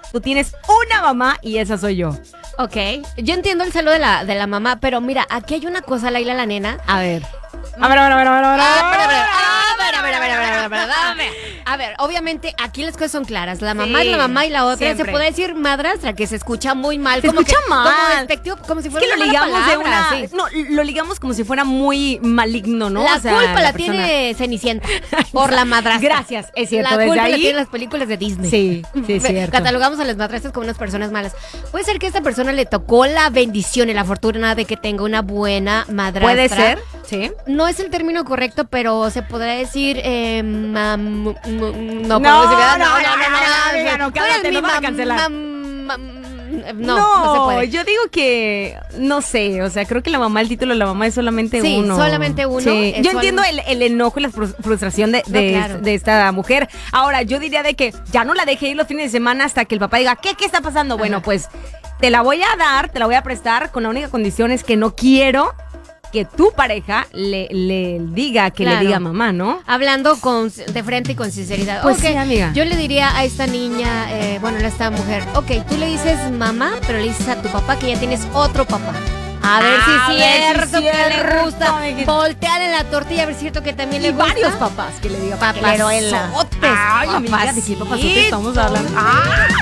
tú tienes una mamá y esa soy yo. Ok, yo entiendo el celo de la mamá, pero mira, aquí hay una cosa, Laila la nena. A ver. A ver, obviamente aquí las cosas son claras. La mamá es la mamá y la otra siempre. se puede decir madrastra, que se escucha muy mal. Se como escucha que, mal. Como despectivo, como si fuera Es que lo una mala ligamos de palabra, una. sí. No, lo ligamos como si fuera muy maligno, ¿no? La O sea, culpa la persona. tiene Cenicienta por la madrastra. Gracias, es cierto. La desde culpa ahí. la tienen las películas de Disney. Sí, sí, es cierto. Catalogamos a las madrastras como unas personas malas. Puede ser que a esta persona le tocó la bendición y la fortuna de que tenga una buena madrastra. Puede ser, sí. No es el término correcto, pero se podría decir no puedo decir no, Tú eres cállate, mi nos van a cancelar. no se puede. Yo digo que, no sé, o sea, creo que la mamá, el título de la mamá es solamente Sí, uno. solamente uno. Sí. Es Yo entiendo el enojo y la frustración de claro. de esta mujer. Ahora, yo diría de que ya no la deje ir los fines de semana hasta que el papá diga, ¿qué está pasando? Ajá. Bueno, pues te la voy a dar, te la voy a prestar, con la única condición es que no quiero que tu pareja le diga que Claro. le diga mamá, ¿no? Hablando de frente y con sinceridad. Pues Ok, sí, amiga. Yo le diría a esta niña, a esta mujer, ok, tú le dices mamá, pero le dices a tu papá que ya tienes otro papá. A ver si es cierto que le gusta. amiguita. Voltearle la tortilla, a ver si es cierto que también le Y gusta. varios papás que le digan Papazotes. Ay, amiga, ¿de qué papazotes estamos hablando?